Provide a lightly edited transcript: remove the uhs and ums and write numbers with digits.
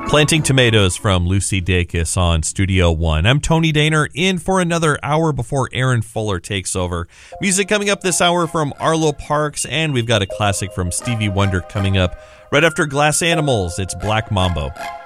Planting Tomatoes from Lucy Dacus on Studio One. I'm Tony Daner, in for another hour before Aaron Fuller takes over. Music coming up this hour from Arlo Parks, and we've got a classic from Stevie Wonder coming up right after Glass Animals. It's Black Mambo.